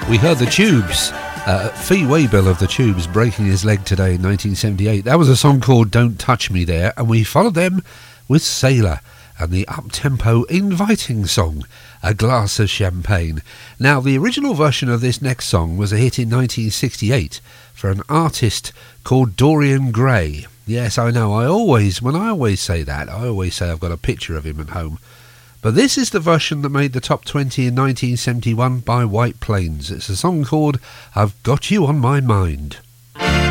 We heard the Tubes, Fee Waybill of the Tubes breaking his leg today in 1978. That was a song called Don't Touch Me there, and we followed them with Sailor and the up-tempo inviting song, A Glass of Champagne. Now, the original version of this next song was a hit in 1968 for an artist called Dorian Gray. Yes, I know, when I always say that, I always say I've got a picture of him at home. But this is the version that made the top 20 in 1971 by White Plains. It's a song called I've Got You on My Mind.